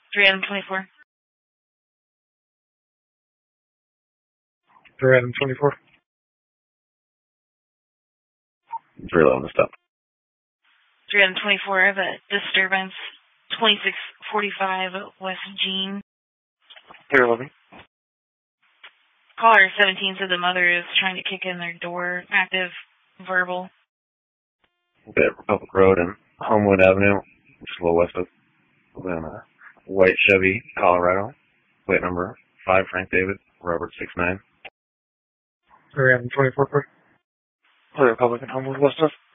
324. 324. 311 to stop. 324 of a disturbance. 2645 West Jean. 311. Caller 17 said the mother is trying to kick in their door. Active verbal. Okay, Republic Road and Homewood Avenue, just a little west of Atlanta. White Chevy, Colorado. Plate number 5 Frank David, Robert 69. 324. Republic and Homewood west of.